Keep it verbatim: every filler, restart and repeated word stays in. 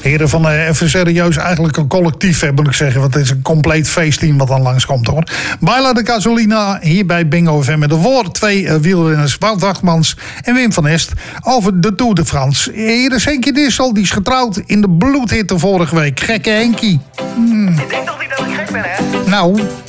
Heren van uh, even serieus, eigenlijk een collectief, hè, moet ik zeggen. Want het is een compleet feestteam wat dan langskomt, hoor. Baila de Gasolina, hier bij Bingo F M met de woord. Twee uh, wielrenners, Wout Wachmans en Wim van Est, over de Tour de France. Hier is Henkie Dissel, die is getrouwd in de bloedhitte vorige week. Gekke Henkie. Hmm. Je denkt toch niet dat ik gek ben, hè? Nou...